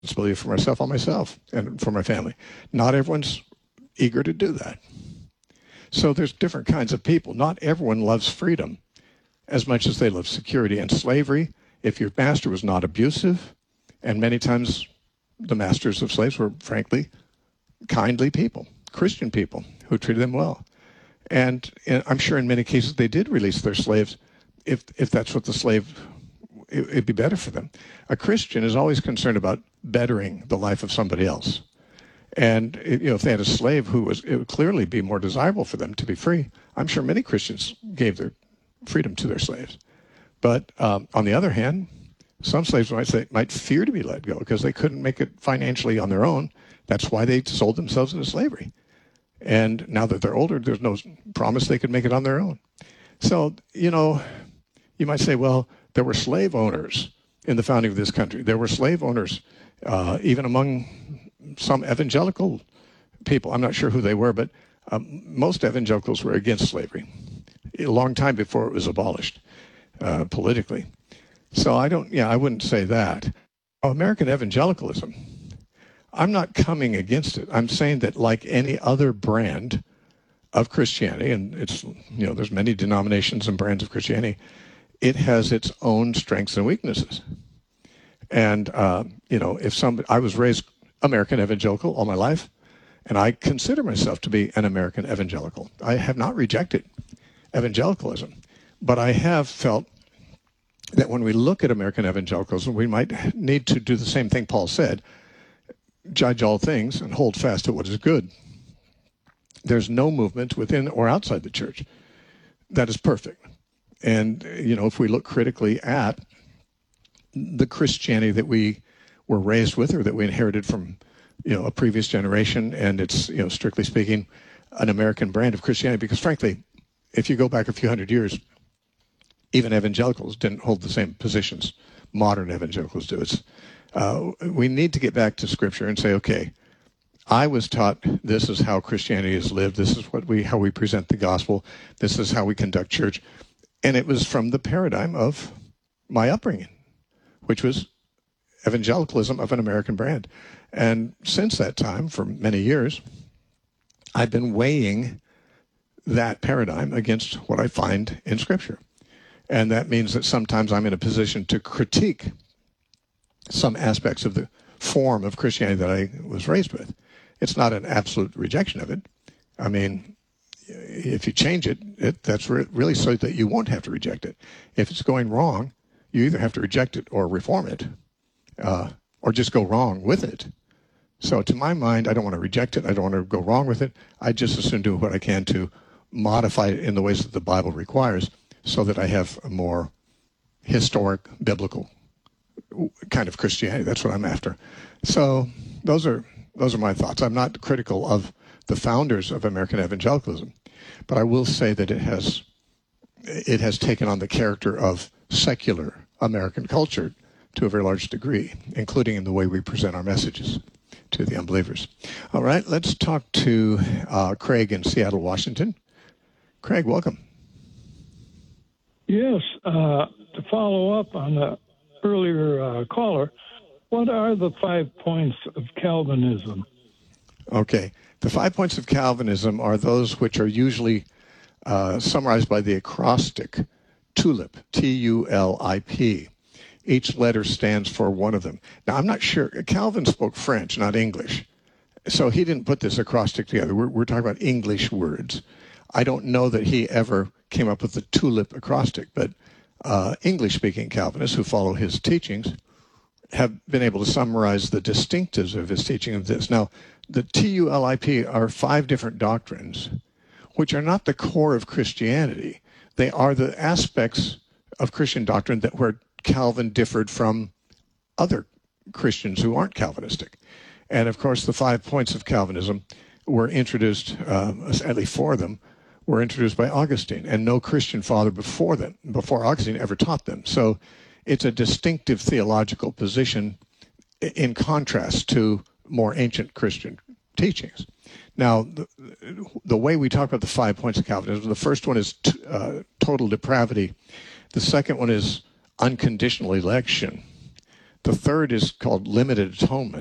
responsibility for myself on myself and for my family. Not everyone's eager to do that. So there's different kinds of people. Not everyone loves freedom as much as they love security and slavery. If your master was not abusive, and many times the masters of slaves were, frankly, kindly people, Christian people who treated them well. And I'm sure in many cases they did release their slaves if that's what the slave, it'd be better for them. A Christian is always concerned about bettering the life of somebody else. And if they had a slave it would clearly be more desirable for them to be free. I'm sure many Christians gave their freedom to their slaves. But on the other hand, some slaves might fear to be let go because they couldn't make it financially on their own. That's why they sold themselves into slavery. And now that they're older, there's no promise they could make it on their own. So, you might say, well, there were slave owners in the founding of this country. There were slave owners even among some evangelical people. I'm not sure who they were, but most evangelicals were against slavery a long time before it was abolished politically. So I wouldn't say that. American evangelicalism, I'm not coming against it. I'm saying that like any other brand of Christianity, and it's, there's many denominations and brands of Christianity, it has its own strengths and weaknesses. And, I was raised American evangelical all my life, and I consider myself to be an American evangelical. I have not rejected evangelicalism, but I have felt that when we look at American evangelicalism, we might need to do the same thing Paul said, judge all things and hold fast to what is good. There's no movement within or outside the church that is perfect. And, if we look critically at the Christianity that we were raised with or that we inherited from, a previous generation, and it's, strictly speaking, an American brand of Christianity, because frankly, if you go back a few hundred years, even evangelicals didn't hold the same positions modern evangelicals do. We need to get back to Scripture and say, okay, I was taught this is how Christianity is lived. This is how we present the gospel. This is how we conduct church. And it was from the paradigm of my upbringing, which was evangelicalism of an American brand. And since that time, for many years, I've been weighing that paradigm against what I find in Scripture. And that means that sometimes I'm in a position to critique some aspects of the form of Christianity that I was raised with. It's not an absolute rejection of it. I mean, if you change it, that's really so that you won't have to reject it. If it's going wrong, you either have to reject it or reform it, or just go wrong with it. So to my mind, I don't want to reject it. I don't want to go wrong with it. I just as soon do what I can to modify it in the ways that the Bible requires so that I have a more historic, biblical kind of Christianity. That's what I'm after. So those are my thoughts. I'm not critical of the founders of American evangelicalism, but I will say that it has taken on the character of secular American culture to a very large degree, including in the way we present our messages to the unbelievers. All right, let's talk to Craig in Seattle, Washington. Craig, welcome. Yes, to follow up on the earlier caller, what are the 5 points of Calvinism? Okay. The 5 points of Calvinism are those which are usually summarized by the acrostic TULIP, T-U-L-I-P. Each letter stands for one of them. Now, I'm not sure. Calvin spoke French, not English. So he didn't put this acrostic together. We're talking about English words. I don't know that he ever came up with the TULIP acrostic, but English-speaking Calvinists who follow his teachings have been able to summarize the distinctives of his teaching of this. Now, the TULIP are 5 different doctrines, which are not the core of Christianity. They are the aspects of Christian doctrine that where Calvin differed from other Christians who aren't Calvinistic. And of course, the 5 points of Calvinism were introduced, at least 4 of them, were introduced by Augustine, and no Christian father before Augustine ever taught them. So it's a distinctive theological position in contrast to more ancient Christian teachings. Now, the way we talk about the 5 points of Calvinism, the first one is total depravity. The second one is unconditional election. The third is called limited atonement.